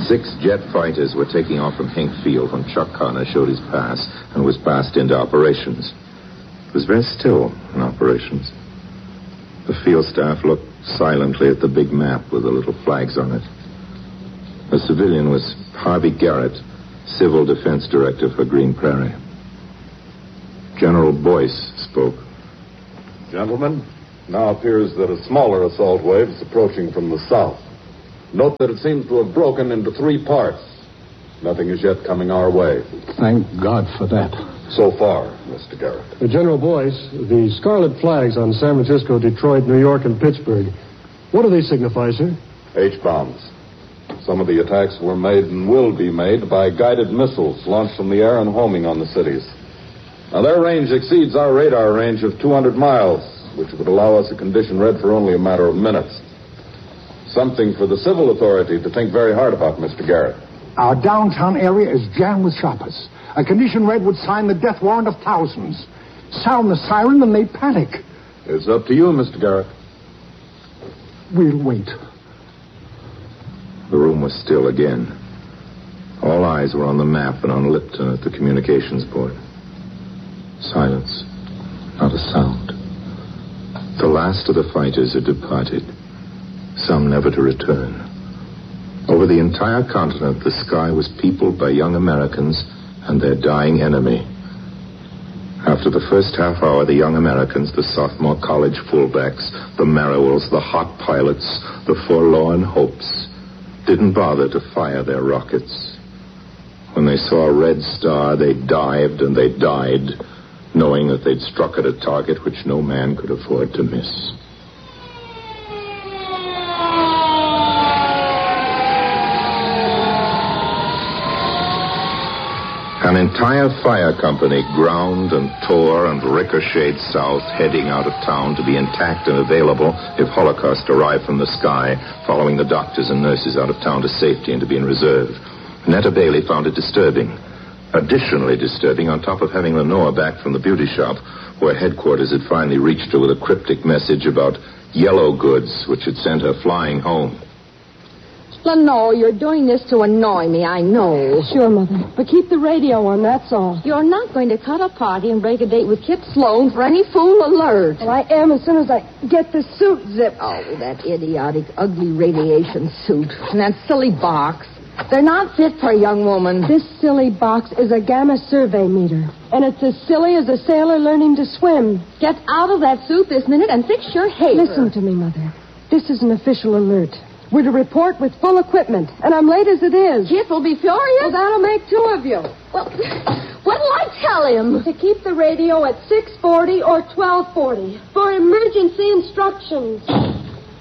6 jet fighters were taking off from Hink Field when Chuck Connor showed his pass and was passed into operations. It was very still in operations. The field staff looked silently at the big map with the little flags on it. The civilian was Harvey Garrett, Civil Defense Director for Green Prairie. General Boyce spoke. Gentlemen, now appears that a smaller assault wave is approaching from the south. Note that it seems to have broken into 3 parts. Nothing is yet coming our way. Thank God for that. So far, Mr. Garrett. General Boyce, the scarlet flags on San Francisco, Detroit, New York, and Pittsburgh. What do they signify, sir? H-bombs. Some of the attacks were made and will be made by guided missiles launched from the air and homing on the cities. Now, their range exceeds our radar range of 200 miles, which would allow us a condition red for only a matter of minutes. Something for the civil authority to think very hard about, Mr. Garrett. Our downtown area is jammed with shoppers. A condition red would sign the death warrant of thousands. Sound the siren and they panic. It's up to you, Mr. Garrett. We'll wait. The room was still again. All eyes were on the map and on Lipton at the communications board. Silence. Not a sound. The last of the fighters had departed. Some never to return. Over the entire continent, the sky was peopled by young Americans and their dying enemy. After the first half hour, the young Americans, the sophomore college fullbacks, the Merrills, the hot pilots, the forlorn hopes, didn't bother to fire their rockets. When they saw a red star, they dived and they died, knowing that they'd struck at a target which no man could afford to miss. An entire fire company ground and tore and ricocheted south, heading out of town to be intact and available if Holocaust arrived from the sky, following the doctors and nurses out of town to safety and to be in reserve. Netta Bailey found it disturbing. Additionally disturbing, on top of having Lenore back from the beauty shop, where headquarters had finally reached her with a cryptic message about yellow goods, which had sent her flying home. Lenore, you're doing this to annoy me, I know. Sure, Mother. But keep the radio on, that's all. You're not going to cut a party and break a date with Kip Sloan for any fool alert. Well, I am as soon as I get the suit zipped. Oh, that idiotic, ugly radiation suit. And that silly box. They're not fit for a young woman. This silly box is a gamma survey meter. And it's as silly as a sailor learning to swim. Get out of that suit this minute and fix your hair. Listen to me, Mother. This is an official alert. We're to report with full equipment, and I'm late as it is. Kip will be furious. Well, that'll make 2 of you. Well, what'll I tell him? To keep the radio at 6:40 or 12:40 for emergency instructions.